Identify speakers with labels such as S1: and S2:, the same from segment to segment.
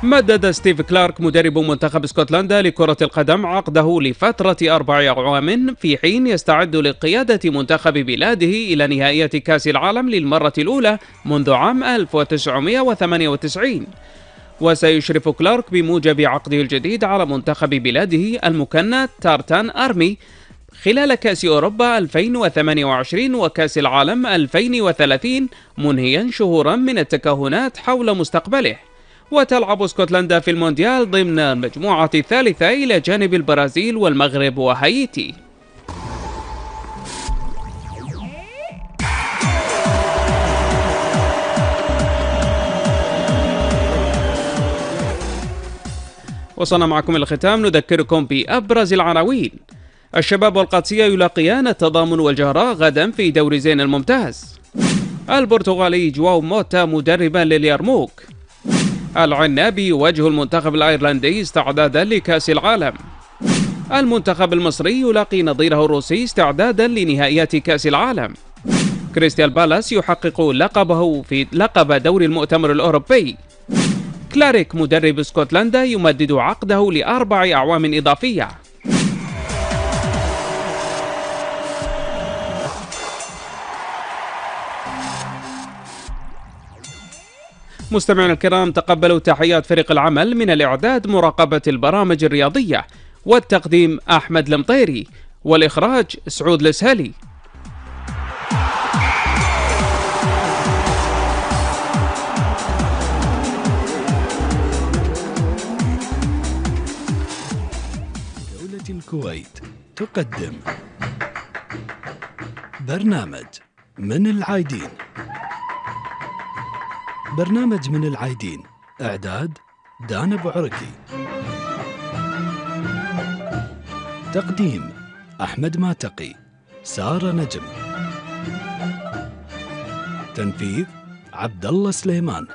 S1: مدد ستيف كلارك مدرب منتخب اسكتلندا لكرة القدم عقده لفترة 4 أعوام في حين يستعد لقيادة منتخب بلاده إلى نهائيات كأس العالم للمرة الأولى منذ عام 1998. وسيشرف كلارك بموجب عقده الجديد على منتخب بلاده المكنى تارتان أرمي خلال كأس أوروبا 2028 وكأس العالم 2030، منهيا شهورا من التكهنات حول مستقبله. وتلعب اسكتلندا في المونديال ضمن المجموعة الثالثة إلى جانب البرازيل والمغرب وهايتي. وصلنا معكم إلى الختام، نذكركم بأبرز العناوين. الشباب والقادسية يلاقيان التضامن والجهراء غدا في دوري زين الممتاز. البرتغالي جواو موتا مدربا لليرموك. العنابي يواجه المنتخب الأيرلندي استعدادا لكأس العالم. المنتخب المصري يلاقي نظيره الروسي استعدادا لنهائيات كأس العالم. كريستيال بالاس يحقق لقبه في لقب دوري المؤتمر الأوروبي. كلارك مدرب اسكتلندا يمدد عقده ل4 أعوام إضافية. مستمعينا الكرام، تقبلوا تحيات فريق العمل من الإعداد مراقبة البرامج الرياضية والتقديم أحمد المطيري والإخراج سعود السهلي.
S2: دولة الكويت تقدم برنامج من العايدين. برنامج من العايدين، إعداد دان أبو عركي، تقديم أحمد ماتقي، سارة نجم، تنفيذ عبد الله سليمان.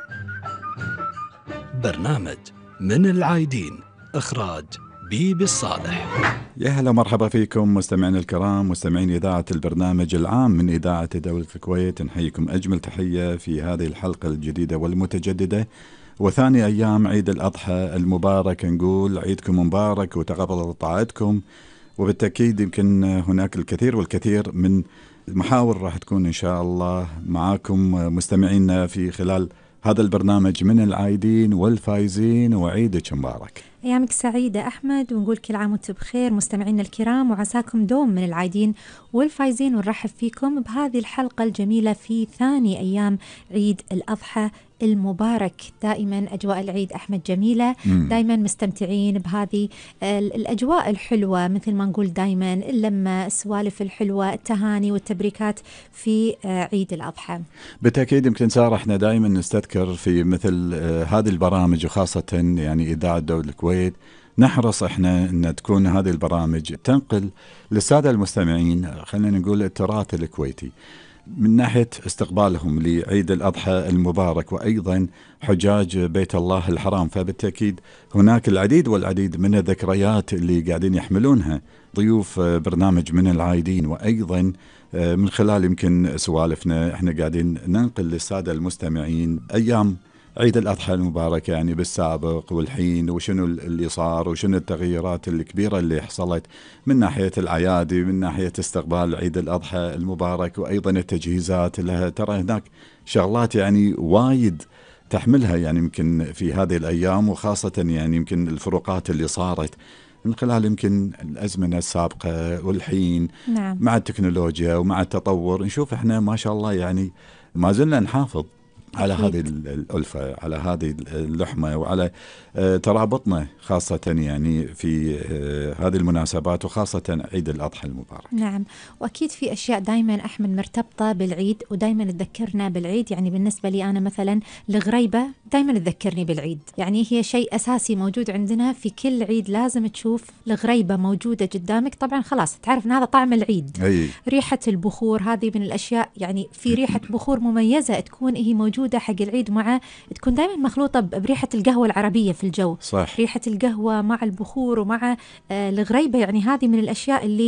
S2: برنامج من العايدين، إخراج بيبي الصالح.
S3: يا هلا مرحبا فيكم مستمعين الكرام، مستمعين إذاعة البرنامج العام من إذاعة دولة الكويت. نحييكم أجمل تحية في هذه الحلقة الجديدة والمتجددة، وثاني أيام عيد الأضحى المبارك. نقول عيدكم مبارك وتقبل طاعتكم، وبالتأكيد يمكن هناك الكثير والكثير من المحاور راح تكون إن شاء الله معاكم مستمعينا في خلال هذا البرنامج من العايدين والفايزين، وعيدك مبارك.
S4: أيامك سعيدة أحمد، ونقول كل عام وانتم بخير مستمعينا الكرام، وعساكم دوم من العايدين والفايزين، ونرحب فيكم بهذه الحلقة الجميلة في ثاني أيام عيد الأضحى المبارك. دائما أجواء العيد أحمد جميلة، دائما مستمتعين بهذه الأجواء الحلوة، مثل ما نقول دائما اللمة، السوالف الحلوة، التهاني والتبريكات في عيد الأضحى.
S3: بالتأكيد يمكن سارة احنا دائما نستذكر في مثل هذه البرامج، وخاصة يعني إذاعة دولة الكويت نحرص احنا ان تكون هذه البرامج تنقل للسادة المستمعين، خلينا نقول التراث الكويتي من ناحية استقبالهم لعيد الأضحى المبارك، وأيضا حجاج بيت الله الحرام. فبالتأكيد هناك العديد والعديد من الذكريات اللي قاعدين يحملونها ضيوف برنامج من العايدين، وأيضا من خلال يمكن سوالفنا احنا قاعدين ننقل للسادة المستمعين أيام عيد الأضحى المبارك، يعني بالسابق والحين، وشنو اللي صار وشنو التغييرات الكبيرة اللي حصلت من ناحية الأعيادي، من ناحية استقبال عيد الأضحى المبارك، وأيضا التجهيزات لها. ترى هناك شغلات يعني وايد تحملها يعني يمكن في هذه الأيام، وخاصة يعني يمكن الفروقات اللي صارت من خلال يمكن الأزمنة السابقة والحين.
S4: نعم.
S3: مع التكنولوجيا ومع التطور نشوف احنا ما شاء الله يعني ما زلنا نحافظ على هذه الألفة، على هذه اللحمة، وعلى ترابطنا خاصة يعني في هذه المناسبات، وخاصة عيد الأضحى المبارك.
S4: نعم، وأكيد في أشياء دايما أحمد مرتبطة بالعيد ودايما تذكرنا بالعيد. يعني بالنسبة لي أنا مثلا الغريبة دايما تذكرني بالعيد، يعني هي شيء أساسي موجود عندنا في كل عيد، لازم تشوف الغريبة موجودة قدامك. طبعا خلاص تعرف أن هذا طعم العيد. ريحة البخور هذه من الأشياء، يعني في ريحة بخور مميزة تكون هي موجودة حق العيد، مع تكون دائما مخلوطة بريحة القهوة العربية في الجو.
S3: صح.
S4: ريحة القهوة مع البخور ومع الغريبة، يعني هذه من الأشياء اللي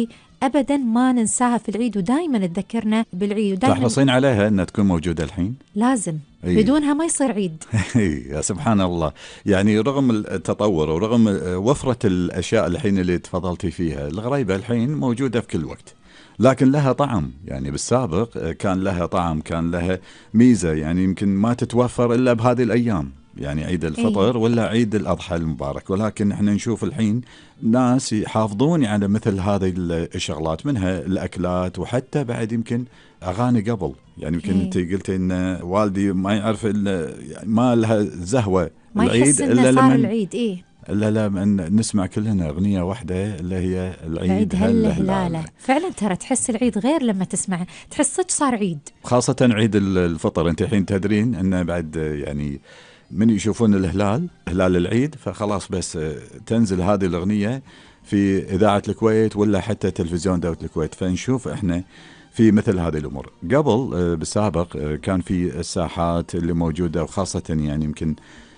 S4: أبدا ما ننساها في العيد، ودائما تذكرنا بالعيد.
S3: تحرصين عليها أنها تكون موجودة الحين؟
S4: لازم.
S3: أي.
S4: بدونها ما يصير عيد.
S3: يا سبحان الله. يعني رغم التطور ورغم وفرة الأشياء الحين اللي تفضلتي فيها، الغريبة الحين موجودة في كل وقت، لكن لها طعم. يعني بالسابق كان لها طعم، كان لها ميزة، يعني يمكن ما تتوفر إلا بهذه الأيام، يعني عيد الفطر ولا عيد الأضحى المبارك. ولكن احنا نشوف الحين ناس يحافظون على مثل هذه الشغلات، منها الأكلات، وحتى بعد يمكن أغاني قبل. يعني يمكن أنت قلتي إن والدي ما يعرف يعني ما لها زهوة
S4: ما
S3: العيد
S4: إلا صار العيد.
S3: إلا من نسمع كلنا أغنية واحدة اللي هي العيد
S4: هلا. فعلا ترى تحس العيد غير لما تسمع، تحس صار عيد.
S3: خاصة عيد الفطر. أنت الحين تدرين أنه بعد يعني من يشوفون هلال العيد، فخلاص بس تنزل هذه الأغنية في إذاعة الكويت ولا حتى تلفزيون دولة الكويت، فنشوف إحنا في مثل هذه الأمور. قبل بالسابق كان في الساحات اللي موجودة، وخاصة يعني يمكن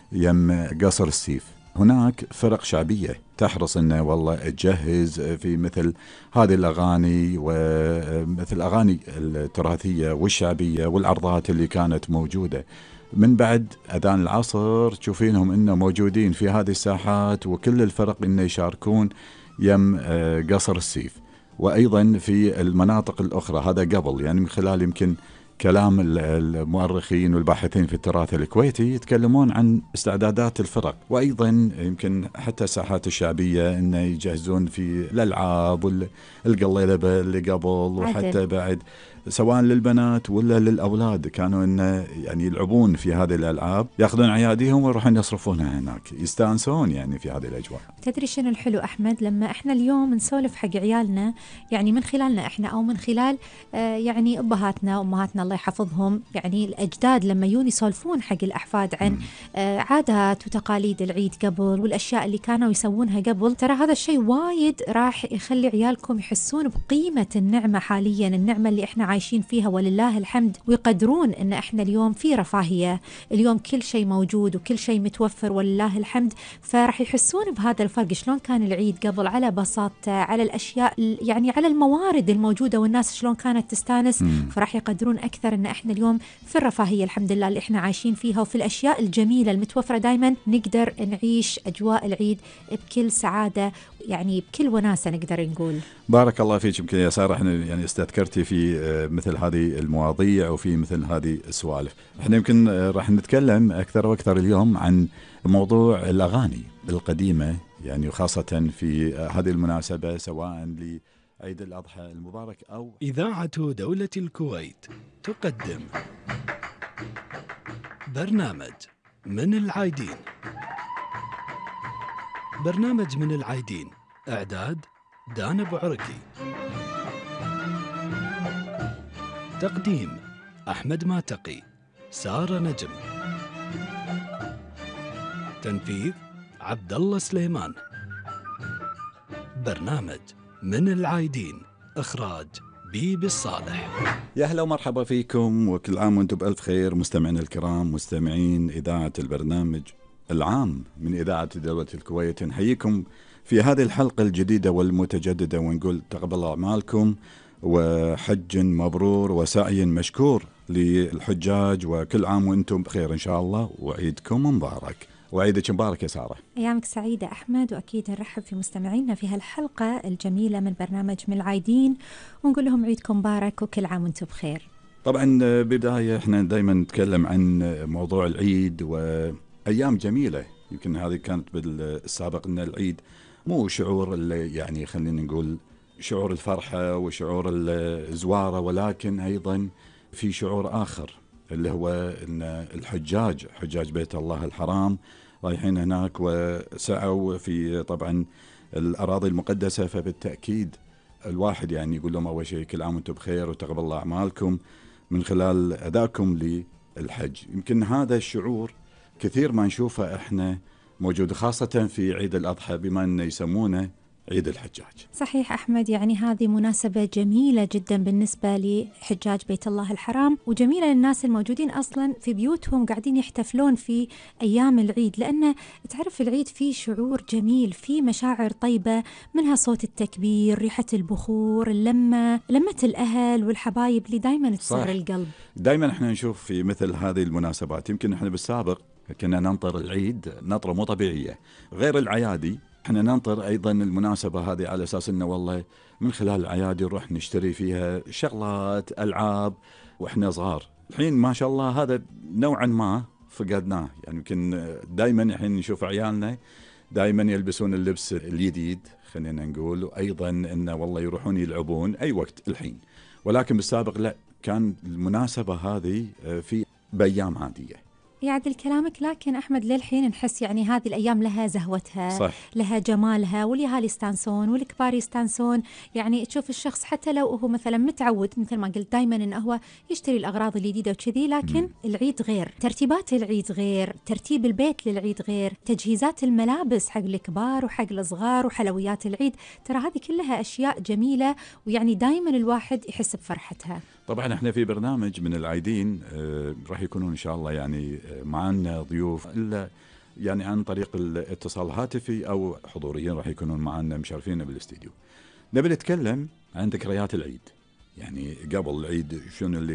S3: يم قصر السيف، هناك فرق شعبية تحرص أنه والله تجهز في مثل هذه الأغاني، ومثل أغاني التراثية والشعبية والعرضات اللي كانت موجودة. من بعد أذان العصر تشوفينهم إنه موجودين في هذه الساحات، وكل الفرق إنه يشاركون يم قصر السيف، وأيضا في المناطق الأخرى. هذا قبل، يعني من خلال يمكن كلام المؤرخين والباحثين في التراث الكويتي يتكلمون عن استعدادات الفرق، وأيضا يمكن حتى الساحات الشعبية إنه يجهزون في الألعاب والقليلبة اللي قبل، وحتى بعد سواء للبنات ولا للأولاد كانوا إنه يعني يلعبون في هذه الألعاب، يأخذون عياديهم ويروحون يصرفونها هناك، يستانسون يعني في هذه الأجواء.
S4: تدري شنو الحلو أحمد؟ لما إحنا اليوم نسولف حق عيالنا، يعني من خلالنا إحنا أو من خلال يعني أبهاتنا وأمهاتنا الله يحفظهم، يعني الأجداد لما يون يسولفون حق الأحفاد عن عادات وتقاليد العيد قبل والأشياء اللي كانوا يسوونها قبل، ترى هذا الشيء وايد راح يخلي عيالكم يحسون بقيمة النعمة حاليا، النعمة اللي إحنا عايشين فيها ولله الحمد، ويقدرون إن إحنا اليوم في رفاهية، اليوم كل شيء موجود وكل شيء متوفر ولله الحمد. فراح يحسون بهذا الفرق، شلون كان العيد قبل، على بساطة، على الأشياء يعني على الموارد الموجودة والناس شلون كانت تستانس. فراح يقدرون أكثر إن إحنا اليوم في الرفاهية الحمد لله اللي إحنا عايشين فيها، وفي الأشياء الجميلة المتوفرة دايما نقدر نعيش أجواء العيد بكل سعادة، يعني بكل وناسة نقدر نقول.
S3: بارك الله فيك. يمكن يا سارة احنا يعني استذكرتي في مثل هذه المواضيع وفي مثل هذه السوالف. احنا يمكن راح نتكلم أكثر وأكثر اليوم عن موضوع الأغاني القديمة، يعني وخاصة في هذه المناسبة سواء لعيد الأضحى المبارك أو
S2: إذاعة دولة الكويت تقدم برنامج من العايدين. برنامج من العايدين، إعداد دانا بعركي، تقديم أحمد ماتقي، سارة نجم، تنفيذ عبد الله سليمان. برنامج من العايدين، إخراج بيبي الصالح.
S3: يا هلا ومرحبا فيكم، وكل عام وانتم بألف خير مستمعين الكرام، مستمعين إذاعة البرنامج العام من إذاعة دولة الكويت. نحييكم في هذه الحلقة الجديدة والمتجددة، ونقول تقبل أعمالكم وحج مبرور وسعي مشكور للحجاج، وكل عام وانتم بخير إن شاء الله، وعيدكم مبارك. وعيدك مبارك يا سارة.
S4: أيامك سعيدة أحمد، وأكيد نرحب في مستمعينا في هالحلقة الجميلة من برنامج من العايدين، ونقول لهم عيدكم مبارك وكل عام وانتم بخير.
S3: طبعا بداية احنا دايما نتكلم عن موضوع العيد وأيام جميلة. يمكن هذه كانت بالسابق أن العيد مو شعور اللي يعني خلينا نقول شعور الفرحة وشعور الزوارة، ولكن أيضا في شعور آخر اللي هو أن الحجاج، حجاج بيت الله الحرام، رايحين هناك وسعوا في طبعا الأراضي المقدسة، فبالتأكيد الواحد يعني يقول لهم أول شيء كل عام وانتم بخير وتقبل الله أعمالكم من خلال أدائكم للحج. يمكن هذا الشعور كثير ما نشوفه احنا موجود، خاصة في عيد الأضحى، بما أنه يسمونه عيد الحجاج.
S4: صحيح أحمد، يعني هذه مناسبة جميلة جدا بالنسبة لحجاج بيت الله الحرام، وجميلة للناس الموجودين أصلا في بيوتهم قاعدين يحتفلون في أيام العيد، لأن تعرف العيد فيه شعور جميل، فيه مشاعر طيبة، منها صوت التكبير، ريحة البخور، لمة الأهل والحبايب اللي دايما تسر القلب.
S3: دايما احنا نشوف في مثل هذه المناسبات، يمكن احنا بالسابق كنا ننطر العيد نطرة مو طبيعية غير العيادي. احنا ننطر ايضا المناسبة هذه على اساس انه والله من خلال العيادي نروح نشتري فيها شغلات العاب واحنا صغار. الحين ما شاء الله هذا نوعا ما فقدناه، يعني يمكن دائما الحين نشوف عيالنا دائما يلبسون اللبس الجديد خلينا نقول، وايضا انه والله يروحون يلعبون اي وقت الحين، ولكن بالسابق لا، كان المناسبة هذه في بأيام عادية.
S4: يعدل كلامك، لكن أحمد للحين نحس يعني هذه الأيام لها زهوتها،
S3: صح.
S4: لها جمالها، واليهال يستانسون والكبار يستانسون. يعني تشوف الشخص حتى لو هو مثلا متعود مثل ما قلت دائما إنه هو يشتري الأغراض الجديدة وكذي، لكن العيد غير، ترتيبات العيد غير، ترتيب البيت للعيد غير، تجهيزات الملابس حق الكبار وحق الصغار وحلويات العيد، ترى هذه كلها أشياء جميلة، ويعني دائما الواحد يحس بفرحتها.
S3: طبعا احنا في برنامج من العايدين راح يكونون ان شاء الله يعني معنا ضيوف، الا يعني عن طريق الاتصال الهاتفي او حضوريا راح يكونون معنا مشرفين بالاستديو. نبي نتكلم عن ذكريات العيد، يعني قبل العيد شنو اللي